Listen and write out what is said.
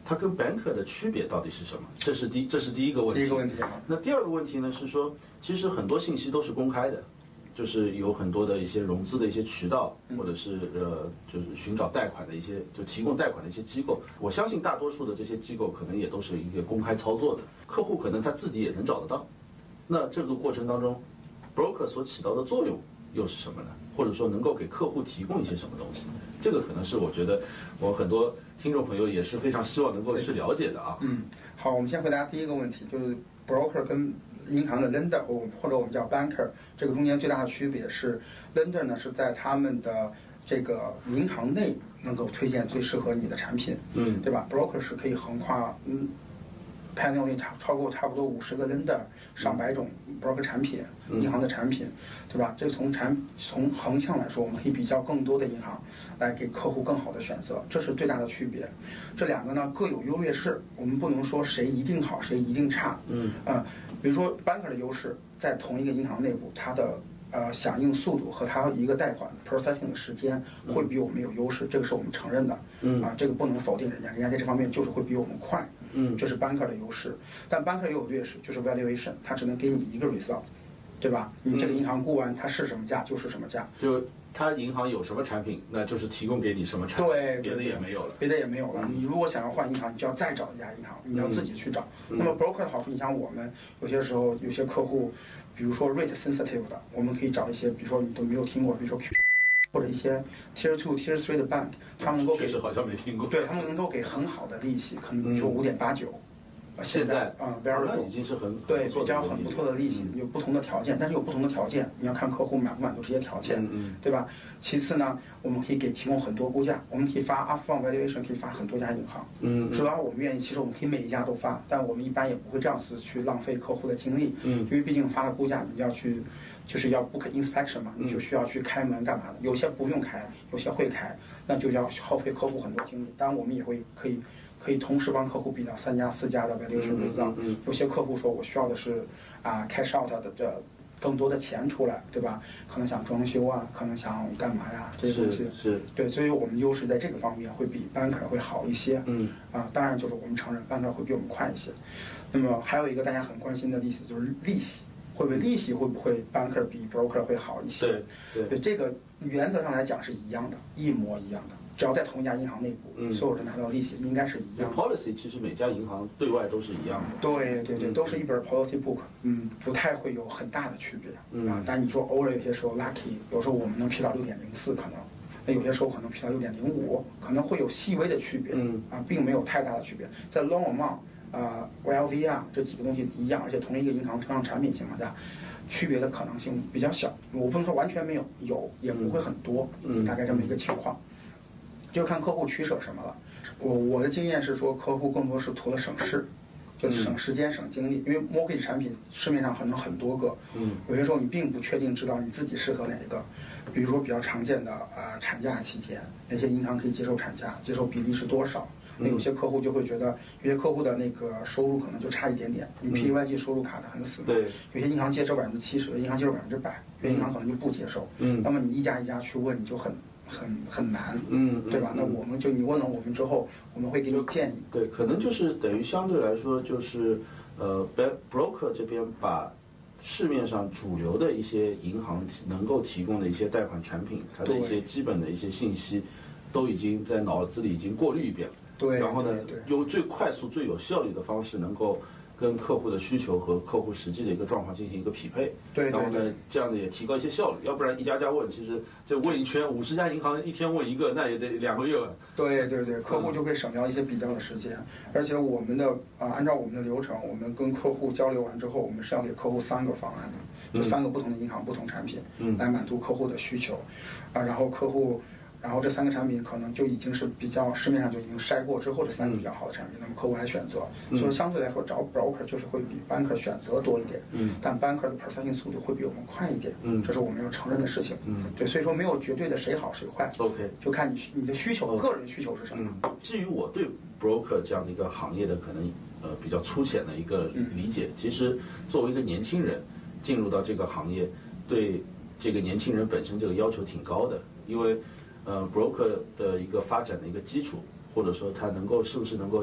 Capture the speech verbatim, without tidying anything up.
它跟 banker 的区别到底是什么？这是第这是第一个问题。 第一个问题啊。 那第二个问题呢是说，其实很多信息都是公开的，就是有很多的一些融资的一些渠道，或者是呃就是寻找贷款的一些就提供贷款的一些机构。我相信大多数的这些机构可能也都是一个公开操作的，客户可能他自己也能找得到。那这个过程当中 ，broker 所起到的作用又是什么呢？或者说能够给客户提供一些什么东西？这个可能是我觉得我很多听众朋友也是非常希望能够去了解的啊。 嗯，好，我们先回答第一个问题，就是 broker 跟银行的 lender 或者我们叫 banker 这个中间最大的区别是 lender 呢是在他们的这个银行内能够推荐最适合你的产品， 嗯， 对吧 ？broker 是可以横跨嗯。panel 里超超过差不多五十个 lender， 上百种 broker 产品，银行的产品，对吧？这从产从横向来说，我们可以比较更多的银行，来给客户更好的选择，这是最大的区别。这两个呢各有优劣势，我们不能说谁一定好，谁一定差。 嗯， 呃，比如说 banker 的优势，在同一个银行内部，它的呃响应速度和它一个贷款 processing 的时间会比我们有优势，这个是我们承认的。 嗯， 啊，这个不能否定人家，人家在这方面就是会比我们快。 嗯， 这是 banker 的优势，但 banker 也有劣势，就是 valuation， 它只能给你一个 result， 对吧？你这个银行估完它是什么价就是什么价， 就它银行有什么产品，那就是提供给你什么产品， 对， 别的也没有了， 别的也没有了。你如果想要换银行，你就要再找一家银行，你要自己去找。 嗯、 那么 broker 的好处，你像我们有些时候有些客户，比如说 rate sensitive 的，我们可以找一些，比如说你都没有听过，比如说 Q。或者一些 tier two、tier three 的 bank， 他们能够给， 确实好像没听过。 对，他们能够给很好的利息，可能比如说五点八九。 现在啊 ，variable 已经是很对比较很不错的利息，有不同的条件，但是有不同的条件，你要看客户满不满足这些条件， 嗯嗯对吧？其次呢，我们可以给提供很多估价，我们可以发 upfront valuation， 可以发很多家银行， 嗯， 只要我们愿意，其实我们可以每一家都发，但我们一般也不会这样子去浪费客户的精力， 嗯， 因为毕竟发了估价，你要去就是要 book inspection 嘛， 嗯你就需要去开门干嘛的，有些不用开，有些会开，那就要耗费客户很多精力，当然我们也会可以。可以同时帮客户比到三家四家的 valuation result，有些客户说我需要的是啊 cash out 的这更多的钱出来，对吧？可能想装修啊，可能想干嘛呀，这些东西是对，所以我们优势在这个方面会比 banker 会好一些。 嗯啊，当然就是我们承认 banker 会比我们快一些。那么还有一个大家很关心的例子就是利息，会不会利息会不会 banker 比 broker 会好一些？ 对对，这个原则上来讲是一样的，一模一样的。只要在同一家银行内部， 嗯、 所有人拿到利息应该是一样的。 policy 其实每家银行对外都是一样的。 对对对，都是一本 policy book， 嗯，不太会有很大的区别、 嗯、 啊。但你说偶尔有些时候 lucky， 有时候我们能批到六点零四，可能，那有些时候可能批到六点零五，可能会有细微的区别， 嗯啊，并没有太大的区别。在 loan amount 啊 L V 啊这几个东西一样，而且同一个银行同样产品情况下。区别的可能性比较小，我不能说完全没有，有也不会很多， 嗯， 大概这么一个情况。就看客户取舍什么了。我我的经验是说，客户更多是图了省事，就省时间、省精力。因为 mortgage 产品市面上可能很多个， 嗯， 有些时候你并不确定知道你自己适合哪一个。比如说比较常见的啊、呃，产假期间，哪些银行可以接受产假，接受比例是多少？那有些客户就会觉得，有些客户的那个收入可能就差一点点，你 P Y G 收入卡的很死嘛。 对， 有些银行接受百分之七十，有些银行接受百分之百，有些银行可能就不接受。 嗯， 那么你一家一家去问，你就很。很很难， 嗯， 对吧？那我们就你问了我们之后，我们会给你建议。 对，可能就是等于相对来说，就是呃 ，broker 这边把市面上主流的一些银行能够提供的一些贷款产品，它的一些基本的一些信息，都已经在脑子里已经过滤一遍了。 对， 然后呢， 对对用最快速、最有效率的方式，能够跟客户的需求和客户实际的一个状况进行一个匹配。 对， 然后呢，这样的也提高一些效率。要不然一家家问，其实这问一圈，五十家银行一天问一个，那也得两个月了。 对对对，客户就会省掉一些比较的时间。而且我们的啊、呃，按照我们的流程，我们跟客户交流完之后，我们是要给客户三个方案的，就三个不同的银行、不同产品， 嗯，来满足客户的需求。啊，然后客户。然后这三个产品可能就已经是比较市面上就已经筛过之后，这三个比较好的产品，那么客户来选择。 嗯、 所以相对来说，找 broker 就是会比 banker 选择多一点。 嗯。 但 banker 的 processing 速度会比我们快一点。 嗯。 这是我们要承认的事情。 嗯。 对，所以说没有绝对的谁好谁坏。 OK。 就看你你的需求， okay. 个人需求是什么。 嗯。至于我对 broker 这样的一个行业的可能呃比较粗浅的一个理解，嗯、其实作为一个年轻人进入到这个行业，对这个年轻人本身这个要求挺高的，因为。呃 ，broker 的一个发展的一个基础，或者说它能够是不是能够